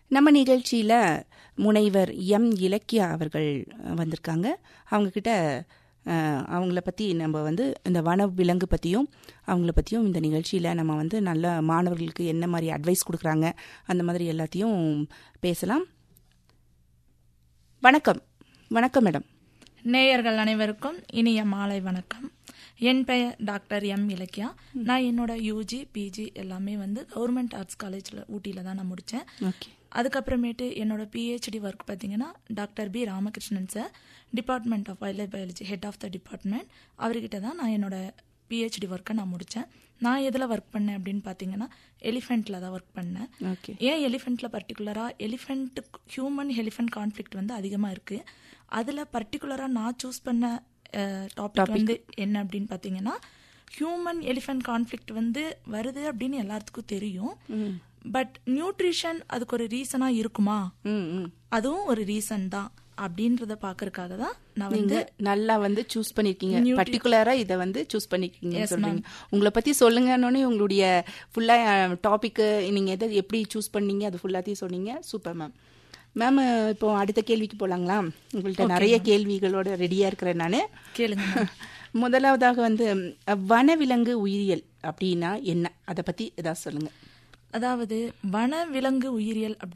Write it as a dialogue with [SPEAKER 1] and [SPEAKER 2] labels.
[SPEAKER 1] நம்ம நிகழ்ச்சியில் முனைவர் எம் இலக்கியா அவர்கள் வந்திருக்காங்க. அவங்கக்கிட்ட அவங்கள பற்றி நம்ம இந்த வன விலங்கு பற்றியும் அவங்கள பற்றியும் இந்த நிகழ்ச்சியில் நம்ம நல்ல மாணவர்களுக்கு என்ன மாதிரி அட்வைஸ் கொடுக்குறாங்க அந்த மாதிரி எல்லாத்தையும் பேசலாம். வணக்கம். வணக்கம் மேடம்.
[SPEAKER 2] நேயர்கள் அனைவருக்கும் இனிய மாலை வணக்கம். என் பெயர் டாக்டர் எம் இலக்கியா. நான் என்னோட யூஜி பிஜி எல்லாமே கவர்மெண்ட் ஆர்ட்ஸ் காலேஜில் ஊட்டியில் தான் நான் முடித்தேன். அதுக்கப்புறமேட்டு என்னோட பிஹெச்டி ஒர்க் பார்த்தீங்கன்னா doctor B Ramakrishnan sir, department of wild life biology, head of the department, அவர்கிட்ட தான் நான் என்னோட பிஹெச்டி ஒர்க்கை நான் முடித்தேன். நான் எதில் ஒர்க் பண்ணேன் அப்படின்னு பார்த்தீங்கன்னா எலிஃபெண்ட்டில் தான் ஒர்க் பண்ணேன். ஏன் எலிஃபெண்ட்டில் பர்டிகுலராக எலிஃபெண்ட் ஹியூமன் எலிஃபெண்ட் கான்ஃப்ளிக்ட் அதிகமாக இருக்குது. அதில் பர்டிகுலராக நான் சூஸ் பண்ண டாபிக் என்ன அப்படின்னு பார்த்தீங்கன்னா ஹியூமன் எலிஃபெண்ட் கான்ஃப்ளிக்ட் வருது அப்படின்னு எல்லாத்துக்கும் தெரியும். பட் நியூட்ரிஷன் அதுக்கு ஒரு ரீசனா இருக்குமா, அதுவும் ஒரு ரீசன் தான் அப்படின்றத பாக்குறதுக்காக தான் நான்
[SPEAKER 1] நல்லா சூஸ் பண்ணிருக்கீங்க. பர்டிகுலரா இதை சூஸ் பண்ணிருக்கீங்க சொல்றீங்க. உங்களை பத்தி சொல்லுங்கன்னு உங்களுடைய ஃபுல்லா டாபிக் நீங்க எதை எப்படி சூஸ் பண்ணீங்க அது ஃபுல்லாத்தையும் சொன்னீங்க. Super ma'am. மேம், இப்போ அடுத்த கேள்விக்கு போலாங்களா? உங்கள்கிட்ட நிறைய கேள்விகளோட ரெடியா இருக்கிறேன் நானு.
[SPEAKER 2] கேளுங்க.
[SPEAKER 1] முதலாவதாக வனவிலங்கு உயிரியல் அப்படின்னா என்ன, அதை பத்தி ஏதாவது சொல்லுங்க.
[SPEAKER 2] அதாவது வனவிலங்கு உயிரியல் அப்படி